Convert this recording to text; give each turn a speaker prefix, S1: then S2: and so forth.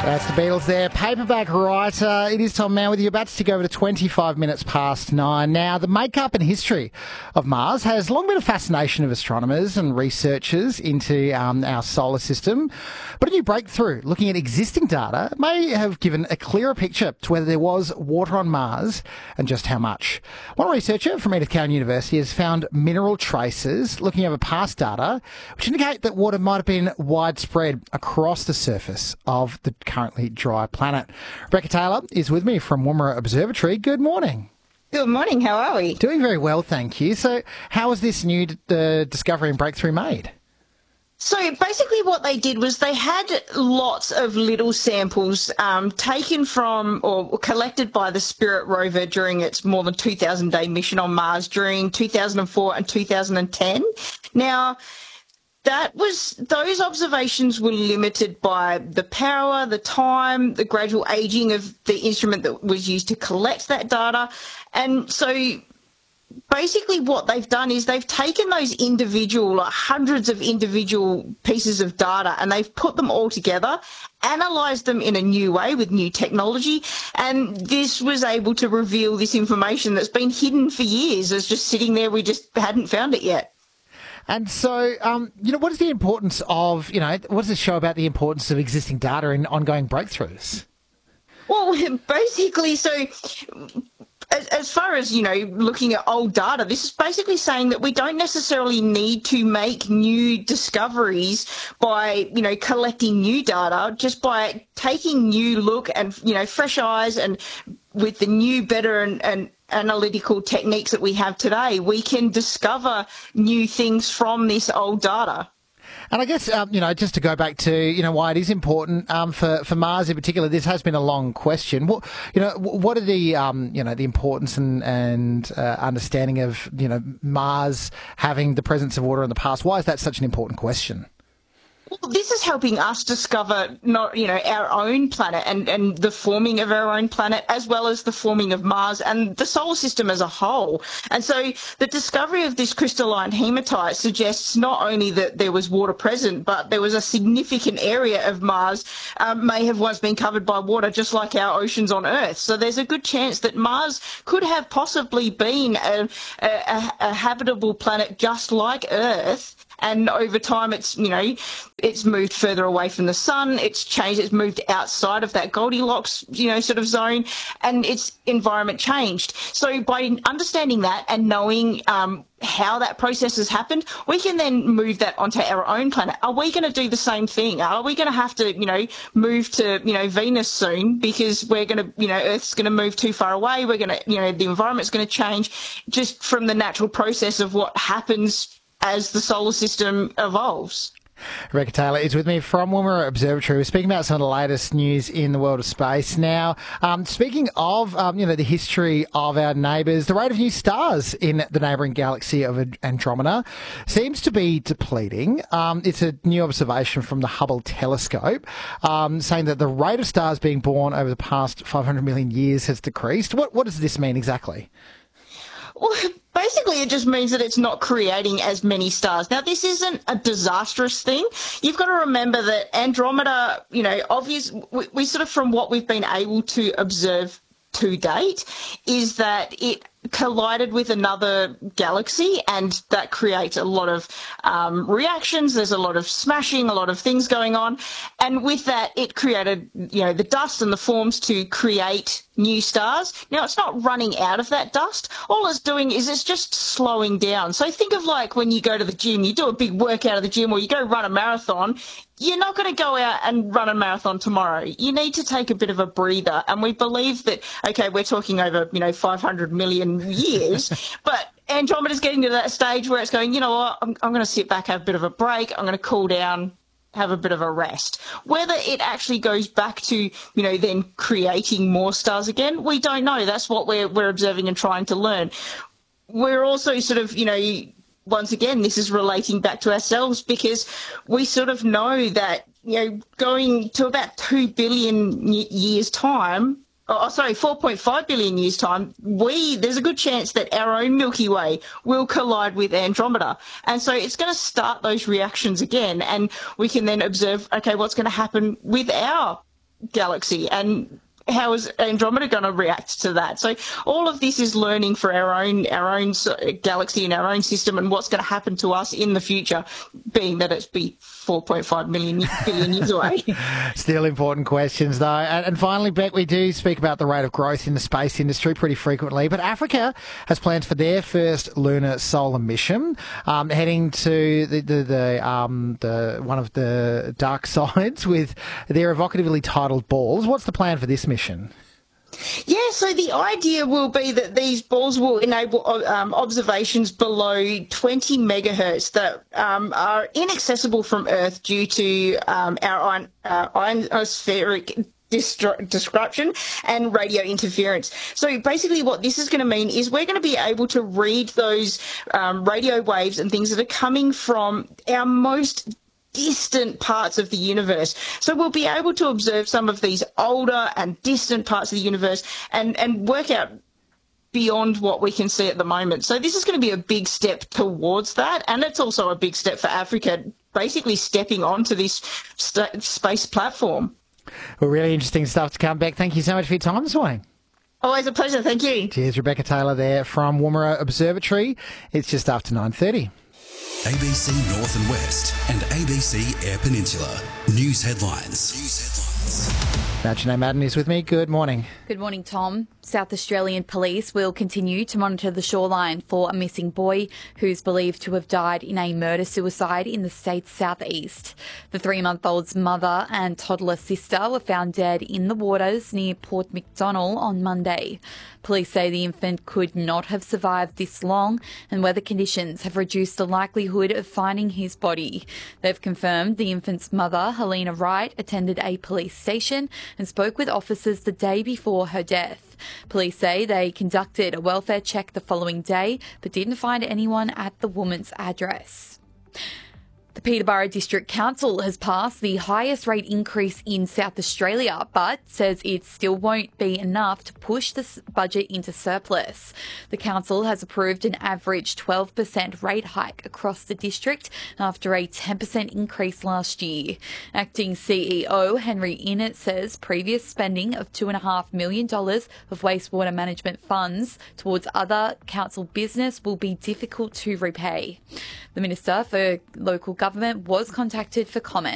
S1: That's the Beatles there. Paperback writer. It is Tom Mann with you. About to tick over to 25 minutes past 9. Now, the makeup and history of Mars has long been a fascination of astronomers and researchers into our solar system. But a new breakthrough looking at existing data may have given a clearer picture to whether there was water on Mars and just how much. One researcher from Edith Cowan University has found mineral traces looking over past data which indicate that water might have been widespread across the surface of the currently dry planet. Rebecca Taylor is with me from Woomera Observatory. Good morning.
S2: Good morning. How are we?
S1: Doing very well, thank you. So how was this new discovery and breakthrough made?
S2: So basically what they did was they had lots of little samples taken from or collected by the Spirit rover during its more than 2,000-day mission on Mars during 2004 and 2010. Now, those observations were limited by the power, the time, the gradual aging of the instrument that was used to collect that data. And so basically what they've done is they've taken those individual, hundreds of individual pieces of data, and they've put them all together, analysed them in a new way with new technology, and this was able to reveal this information that's been hidden for years. It's just sitting there. We just hadn't found it yet.
S1: And so, what is the importance of, what does this show about the importance of existing data in ongoing breakthroughs?
S2: Well, basically, so as far as, looking at old data, this is basically saying that we don't necessarily need to make new discoveries by, collecting new data, just by taking new look and, fresh eyes, and with the new, better and analytical techniques that we have today, we can discover new things from this old data.
S1: And I guess, just to go back to, why it is important for Mars in particular, this has been a long question. What are the, the importance and understanding of, Mars having the presence of water in the past? Why is that such an important question?
S2: Well, this is helping us discover our own planet and the forming of our own planet, as well as the forming of Mars and the solar system as a whole. And so the discovery of this crystalline hematite suggests not only that there was water present, but there was a significant area of Mars may have once been covered by water, just like our oceans on Earth. So there's a good chance that Mars could have possibly been a habitable planet just like Earth. And over time, it's moved further away from the sun. It's changed. It's moved outside of that Goldilocks, sort of zone, and its environment changed. So by understanding that and knowing how that process has happened, we can then move that onto our own planet. Are we going to do the same thing? Are we going to have to, move to, Venus soon because we're going to, Earth's going to move too far away? We're going to, the environment's going to change just from the natural process of what happens as the solar system evolves.
S1: Rebecca Taylor is with me from Woomera Observatory. We're speaking about some of the latest news in the world of space. Now, speaking of, the history of our neighbours, the rate of new stars in the neighbouring galaxy of Andromeda seems to be depleting. It's a new observation from the Hubble telescope saying that the rate of stars being born over the past 500 million years has decreased. What does this mean exactly?
S2: Well, basically, it just means that it's not creating as many stars. Now, this isn't a disastrous thing. You've got to remember that Andromeda, we sort of, from what we've been able to observe to date, is that it collided with another galaxy, and that creates a lot of reactions. There's a lot of smashing, a lot of things going on, and with that it created the dust and the forms to create new stars. Now, it's not running out of that dust. All it's doing is it's just slowing down. So think of like when you go to the gym, you do a big workout at the gym, or you go run a marathon. You're not going to go out and run a marathon tomorrow. You need to take a bit of a breather. And we believe that, okay, we're talking over, 500 million years, but Andromeda's getting to that stage where it's going, you know what, I'm going to sit back, have a bit of a break. I'm going to cool down, have a bit of a rest. Whether it actually goes back to, then creating more stars again, we don't know. That's what we're observing and trying to learn. We're also sort of, once again, this is relating back to ourselves, because we sort of know that, going to about 2 billion years' time, 4.5 billion years' time, there's a good chance that our own Milky Way will collide with Andromeda. And so it's going to start those reactions again, and we can then observe, okay, what's going to happen with our galaxy, and how is Andromeda going to react to that? So all of this is learning for our own galaxy and our own system, and what's going to happen to us in the future, being that it's 4.5 billion years away.
S1: Still important questions, though. And finally, Beck, we do speak about the rate of growth in the space industry pretty frequently, but Africa has plans for their first lunar solar mission, heading to the one of the dark sides with their evocatively titled balls. What's the plan for this mission?
S2: Yeah, so the idea will be that these balls will enable observations below 20 megahertz that are inaccessible from Earth due to our ionospheric disruption and radio interference. So basically what this is going to mean is we're going to be able to read those radio waves and things that are coming from our most distant parts of the universe. So we'll be able to observe some of these older and distant parts of the universe and work out beyond what we can see at the moment. So this is going to be a big step towards that, and it's also a big step for Africa, basically stepping onto this space platform.
S1: Well, really interesting stuff to come back. Thank you so much for your time this morning.
S2: Always a pleasure. Thank you.
S1: Cheers, Rebecca Taylor there from Woomera Observatory. It's just after 9:30.
S3: ABC North and West and ABC Eyre Peninsula. News headlines.
S1: Janae Madden is with me. Good morning.
S4: Good morning, Tom. South Australian police will continue to monitor the shoreline for a missing boy who's believed to have died in a murder-suicide in the state's southeast. The 3-month-old's mother and toddler sister were found dead in the waters near Port MacDonnell on Monday. Police say the infant could not have survived this long, and weather conditions have reduced the likelihood of finding his body. They've confirmed the infant's mother, Helena Wright, attended a police station and spoke with officers the day before her death. Police say they conducted a welfare check the following day, but didn't find anyone at the woman's address. The Peterborough District Council has passed the highest rate increase in South Australia, but says it still won't be enough to push the budget into surplus. The council has approved an average 12% rate hike across the district after a 10% increase last year. Acting CEO Henry Innett says previous spending of $2.5 million of wastewater management funds towards other council business will be difficult to repay. The Minister for Local Government was contacted for comment.